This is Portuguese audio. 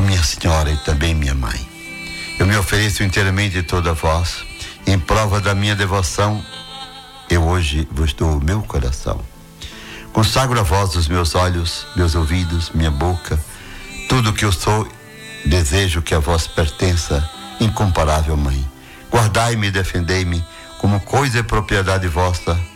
minha Senhora e também minha Mãe. Eu me ofereço inteiramente a toda vós, em prova da minha devoção, eu hoje vos dou o meu coração. Consagro a vós os meus olhos, meus ouvidos, minha boca, tudo o que eu sou, desejo que a vós pertença, incomparável Mãe. Guardai-me e defendei-me como coisa e propriedade vossa,